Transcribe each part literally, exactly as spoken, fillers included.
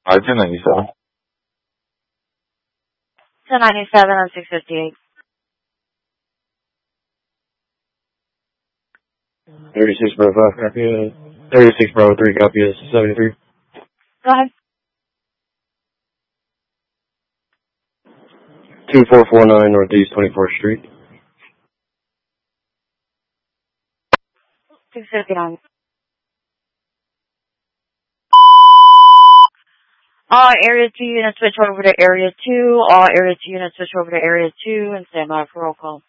Uh, ten ninety-seven. ten ninety-seven on six fifty-eight. thirty-six Bravo five, copy it. thirty-six Bravo three, copy it. seventy-three. Go ahead. two four four nine Northeast twenty-fourth Street. six fifty-nine. All area two units switch over to area two. All area two units switch over to area two and stand by for roll call.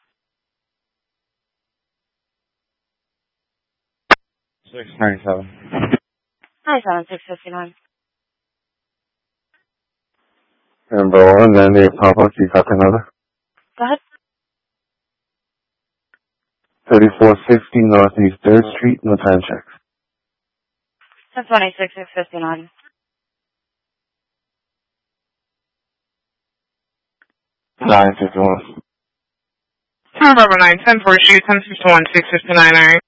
six ninety-seven. ninety-seven, six fifty-nine. Number one, then the Papa, you got another. Go ahead. thirty-four sixty Northeast third Street, no time checks. ten twenty-six, six fifty-nine. nine fifty-one. ten Bravo nine, ten four shoot, ten fifty-one, six fifty-nine, alright.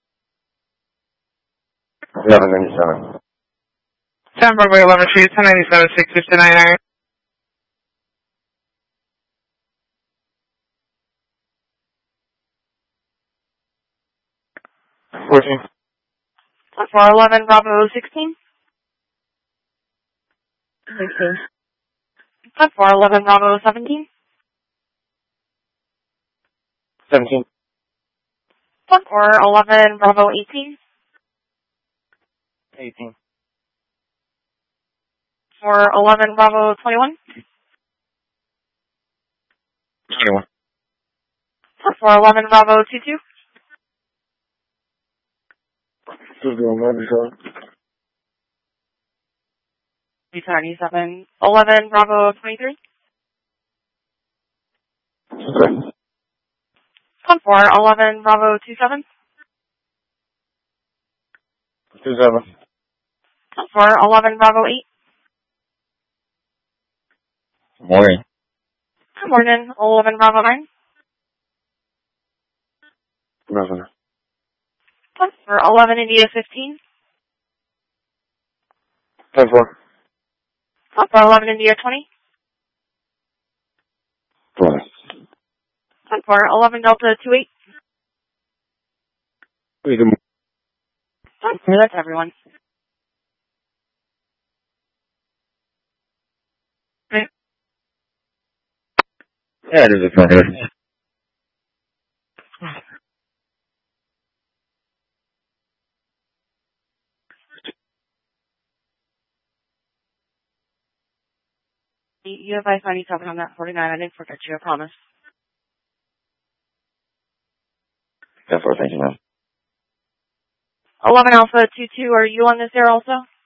eleven ninety-seven. ten Bravo eleven shoot, ten ninety-seven, six fifty-nine, alright. fourteen. four eleven Bravo sixteen. sixteen. four eleven Bravo seventeen. seventeen. four eleven Bravo eighteen. eighteen. four eleven Bravo twenty-one. twenty-one. four eleven Bravo twenty-two. two eleven, two ninety-seven. eleven Bravo twenty-three. okay. four eleven Bravo twenty-seven. two seven. four eleven Bravo eight. Morning. Good morning. eleven Bravo nine. Nothing. For eleven India fifteen. ten four. For eleven India twenty. twenty. For eleven Delta two eight. We can That's everyone. Yeah, it is affirmative. You have I ninety-seven on that forty-nine. I didn't forget you, I promise. ten four, thank you, ma'am. eleven Alpha two two, are you on this air also?